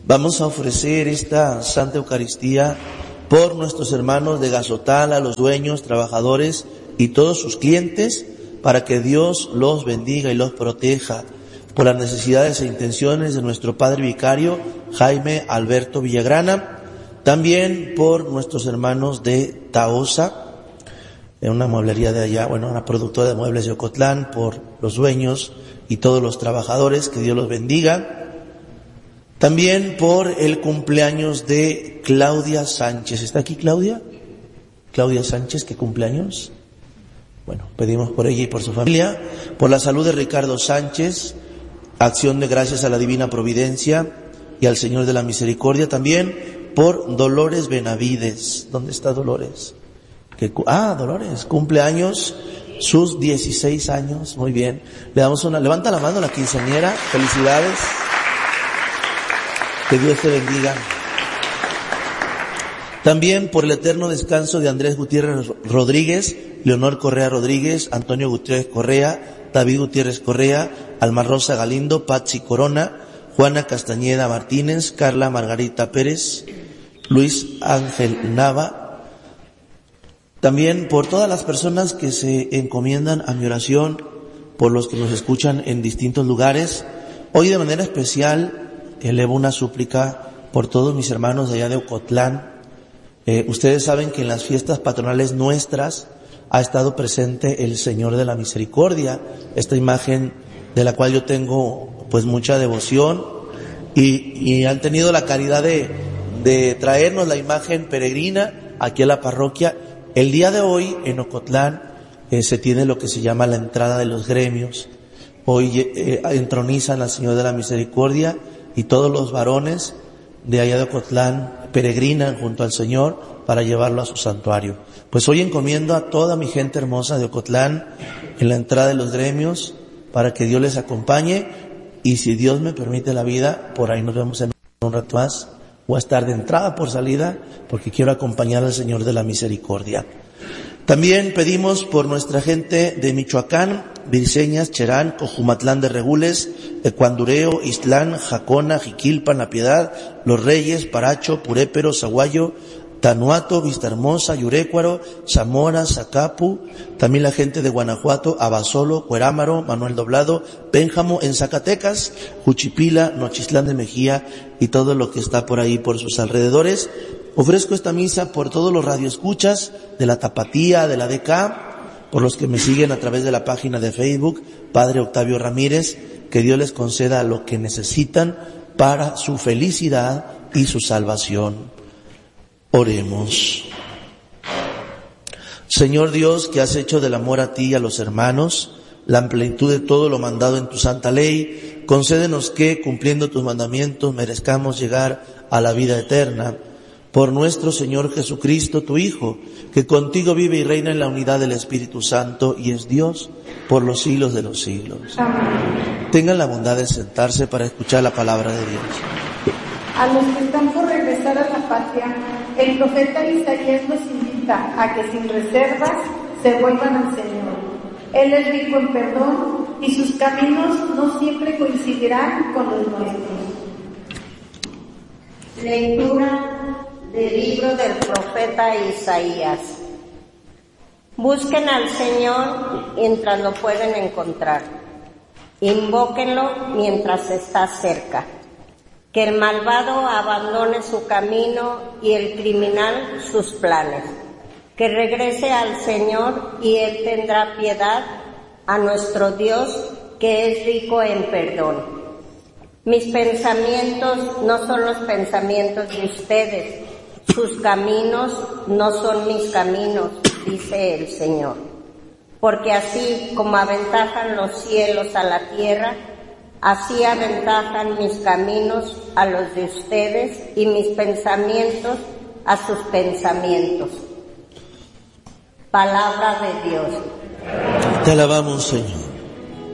Vamos a ofrecer esta Santa Eucaristía por nuestros hermanos de Gazotala, los dueños, trabajadores y todos sus clientes, para que Dios los bendiga y los proteja, por las necesidades e intenciones de nuestro Padre Vicario, Jaime Alberto Villagrana, también por nuestros hermanos de Tahosa, en una mueblería de allá, una productora de muebles de Ocotlán, por los dueños y todos los trabajadores, que Dios los bendiga. También por el cumpleaños de Claudia Sánchez. ¿Está aquí Claudia? Claudia Sánchez, ¿qué cumpleaños? Pedimos por ella y por su familia. Por la salud de Ricardo Sánchez, acción de gracias a la Divina Providencia y al Señor de la Misericordia. También por Dolores Benavides. ¿Dónde está Dolores? Dolores, cumpleaños, sus 16 años, muy bien. Le damos levanta la mano a la quinceañera, felicidades. Que Dios te bendiga. También por el eterno descanso de Andrés Gutiérrez Rodríguez, Leonor Correa Rodríguez, Antonio Gutiérrez Correa, David Gutiérrez Correa, Alma Rosa Galindo, Patsy Corona, Juana Castañeda Martínez, Carla Margarita Pérez, Luis Ángel Nava. También por todas las personas que se encomiendan a mi oración, por los que nos escuchan en distintos lugares. Hoy de manera especial elevo una súplica por todos mis hermanos de allá de Ocotlán. Ustedes saben que en las fiestas patronales nuestras ha estado presente el Señor de la Misericordia, esta imagen de la cual yo tengo mucha devoción, y han tenido la caridad de traernos la imagen peregrina aquí a la parroquia. El día de hoy en Ocotlán se tiene lo que se llama la entrada de los gremios. Hoy entronizan al Señor de la Misericordia y todos los varones de allá de Ocotlán peregrinan junto al Señor para llevarlo a su santuario. Hoy encomiendo a toda mi gente hermosa de Ocotlán en la entrada de los gremios para que Dios les acompañe, y si Dios me permite la vida, por ahí nos vemos en un rato más. Voy a estar de entrada por salida porque quiero acompañar al Señor de la Misericordia. También pedimos por nuestra gente de Michoacán, Virseñas, Cherán, Cojumatlán de Regules, Ecuandureo, Islán, Jacona, Jiquilpan, La Piedad, Los Reyes, Paracho, Purépero, Zaguayo, Tanuato, Vistahermosa, Yurécuaro, Zamora, Zacapu, también la gente de Guanajuato, Abasolo, Cuerámaro, Manuel Doblado, Pénjamo en Zacatecas, Juchipila, Nochislán de Mejía y todo lo que está por ahí por sus alrededores. Ofrezco esta misa por todos los radioescuchas de la Tapatía, de la DK, por los que me siguen a través de la página de Facebook, Padre Octavio Ramírez, que Dios les conceda lo que necesitan para su felicidad y su salvación. Oremos. Señor Dios, que has hecho del amor a ti y a los hermanos la amplitud de todo lo mandado en tu santa ley, concédenos que, cumpliendo tus mandamientos, merezcamos llegar a la vida eterna. Por nuestro Señor Jesucristo, tu Hijo, que contigo vive y reina en la unidad del Espíritu Santo y es Dios por los siglos de los siglos. Amén. Tengan la bondad de sentarse para escuchar la palabra de Dios. A los que están por regresar a la patria, el profeta Isaías nos invita a que sin reservas se vuelvan al Señor. Él es rico en perdón y sus caminos no siempre coincidirán con los nuestros. Lectura del libro del profeta Isaías. Busquen al Señor mientras lo pueden encontrar. Invóquenlo mientras está cerca. Que el malvado abandone su camino y el criminal sus planes. Que regrese al Señor y Él tendrá piedad, a nuestro Dios que es rico en perdón. Mis pensamientos no son los pensamientos de ustedes, sus caminos no son mis caminos, dice el Señor. Porque así como aventajan los cielos a la tierra, así aventajan mis caminos a los de ustedes y mis pensamientos a sus pensamientos. Palabra de Dios. Te alabamos, Señor.